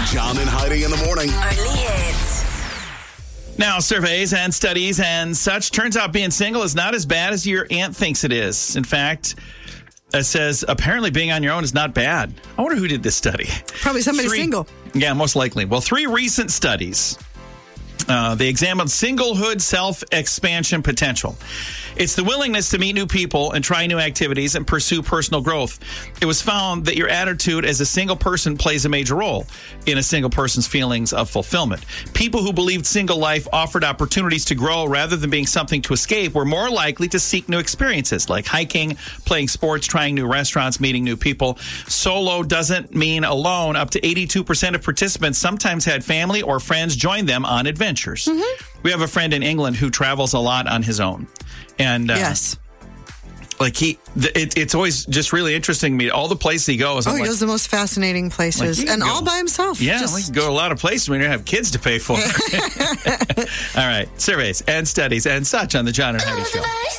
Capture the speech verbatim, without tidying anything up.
John and Heidi in the morning. Only hits. Now, surveys and studies and such, turns out being single is not as bad as your aunt thinks it is. In fact, it says apparently being on your own is not bad. I wonder who did this study. Probably somebody Three- single. Yeah, most likely. Well, three recent studies. Uh, they examined singlehood self-expansion potential. It's the willingness to meet new people and try new activities and pursue personal growth. It was found that your attitude as a single person plays a major role in a single person's feelings of fulfillment. People who believed single life offered opportunities to grow rather than being something to escape were more likely to seek new experiences like hiking, playing sports, trying new restaurants, meeting new people. Solo doesn't mean alone. Up to eighty-two percent of participants sometimes had family or friends join them on adventures. Mm-hmm. We have a friend in England who travels a lot on his own. And uh, Yes. like he, it, it's always just really interesting to me. All the places he goes. Oh, I'm he like, goes to the most fascinating places. Like, you and can all go- by himself. yeah, Just- we can go a lot of places when you have kids to pay for. All right. Surveys and studies and such on the John and Heidi Show.